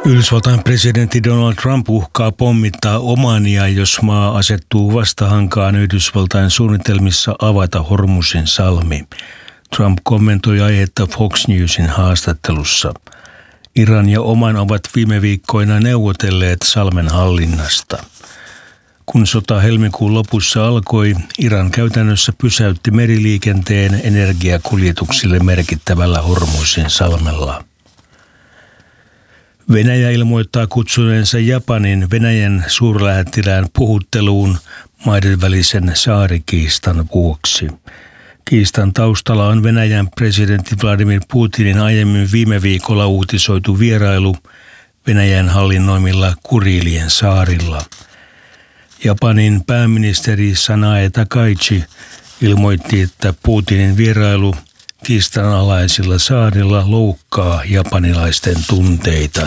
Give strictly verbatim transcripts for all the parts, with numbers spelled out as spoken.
Yhdysvaltain presidentti Donald Trump uhkaa pommittaa Omania, jos maa asettuu vastahankaan Yhdysvaltain suunnitelmissa avata Hormuzin salmi. Trump kommentoi aihetta Fox Newsin haastattelussa. Iran ja Oman ovat viime viikkoina neuvotelleet salmen hallinnasta. Kun sota helmikuun lopussa alkoi, Iran käytännössä pysäytti meriliikenteen energiakuljetuksille merkittävällä Hormuzin salmella. Venäjä ilmoittaa kutsuneensa Japanin Venäjän suurlähettilään puhutteluun maiden välisen saarikiistan vuoksi. Kiistan taustalla on Venäjän presidentti Vladimir Putinin aiemmin viime viikolla uutisoitu vierailu Venäjän hallinnoimilla Kurilien saarilla. Japanin pääministeri Sanae Takaichi ilmoitti, että Putinin vierailu kiistanalaisilla saarilla loukkaa japanilaisten tunteita.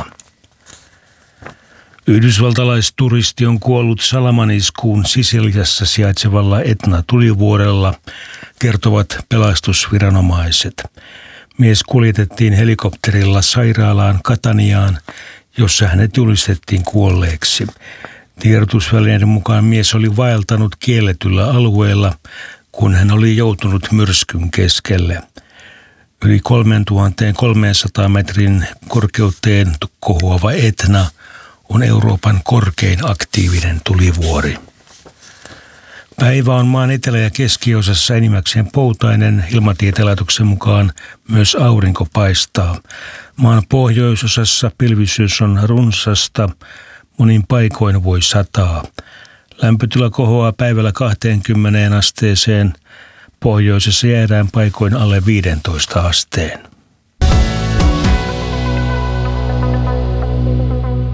Yhdysvaltalaisturisti on kuollut Salamaniskuun Sisiliassa sijaitsevalla Etna-tulivuorella, kertovat pelastusviranomaiset. Mies kuljetettiin helikopterilla sairaalaan Cataniaan, jossa hänet julistettiin kuolleeksi. Tiedotusvälineiden mukaan mies oli vaeltanut kielletyllä alueella, kun hän oli joutunut myrskyn keskelle. Yli kolmetuhattakolmesataa metrin korkeuteen kohoava Etna on Euroopan korkein aktiivinen tulivuori. Päivä on maan etelä- ja keskiosassa enimmäkseen poutainen, ilmatieteen mukaan myös aurinko paistaa. Maan pohjoisosassa pilvisyys on runsasta, monin paikoin voi sataa. Lämpötila kohoaa päivällä kaksikymmentä asteeseen, pohjoisessa jäädään paikoin alle viisitoista asteen.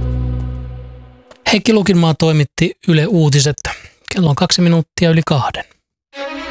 Heikki Lukinmaa toimitti Yle Uutiset. Kello on kaksi minuuttia yli kahden.